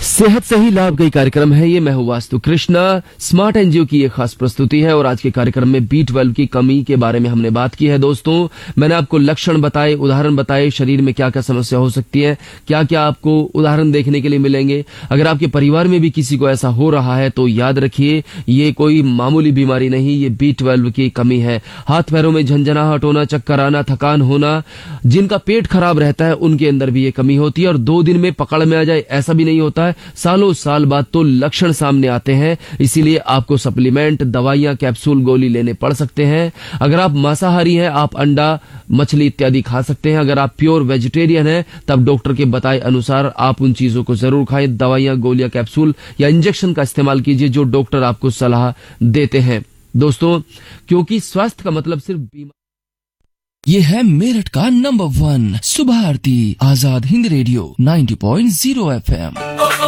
सेहत से ही लाभ कई कार्यक्रम है ये। मैं हूँ वास्तु कृष्णा। स्मार्ट एनजीओ की ये खास प्रस्तुति है और आज के कार्यक्रम में B12 की कमी के बारे में हमने बात की है। दोस्तों, मैंने आपको लक्षण बताए, उदाहरण बताए, शरीर में क्या क्या समस्या हो सकती है, क्या क्या आपको उदाहरण देखने के लिए मिलेंगे। अगर आपके परिवार में भी किसी को ऐसा हो रहा है तो याद रखिए, ये कोई मामूली बीमारी नहीं, ये B12 की कमी है। हाथ पैरों में झंझनाहट होना, चक्कर आना, थकान होना, जिनका पेट खराब रहता है उनके अंदर भी ये कमी होती है। और 2 दिन में पकड़ में आ जाए ऐसा भी नहीं होता है, सालों साल बाद तो लक्षण सामने आते हैं। इसीलिए आपको सप्लीमेंट, दवाइयां, कैप्सूल, गोली लेने पड़ सकते हैं। अगर आप मांसाहारी हैं, आप अंडा, मछली इत्यादि खा सकते हैं। अगर आप प्योर वेजिटेरियन हैं, तब डॉक्टर के बताए अनुसार आप उन चीजों को जरूर खाएं। दवाइयां, गोलियां, कैप्सूल या इंजेक्शन का इस्तेमाल कीजिए जो डॉक्टर आपको सलाह देते हैं। दोस्तों, क्योंकि स्वास्थ्य का मतलब सिर्फ बीमारी। ये है मेरठ का नंबर 1 सुबह आरती, आजाद हिंद रेडियो 90.0 FM।